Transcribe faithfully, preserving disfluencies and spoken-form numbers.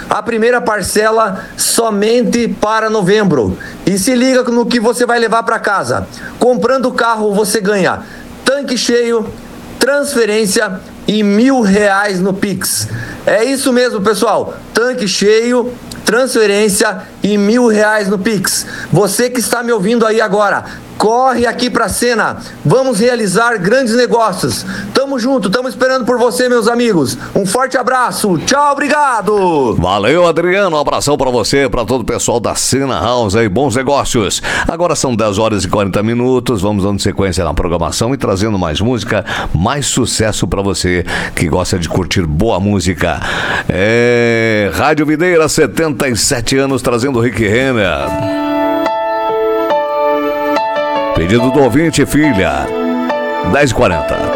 A primeira parcela somente para novembro. E se liga no que você vai levar para casa. Comprando o carro, você ganha tanque cheio, transferência e mil reais no Pix. É isso mesmo, pessoal. Tanque cheio, transferência e mil reais no Pix. Você que está me ouvindo aí agora, corre aqui pra cena. Vamos realizar grandes negócios. Tamo junto, tamo esperando por você, meus amigos. Um forte abraço. Tchau, obrigado. Valeu, Adriano. Um abração pra você, pra todo o pessoal da Cena House aí. Bons negócios. Agora são dez horas e quarenta minutos. Vamos dando sequência na programação e trazendo mais música, mais sucesso pra você que gosta de curtir boa música. É... Rádio Videira, setenta e sete anos, trazendo Rick Renner. Pedido do ouvinte, filha. dez e quarenta.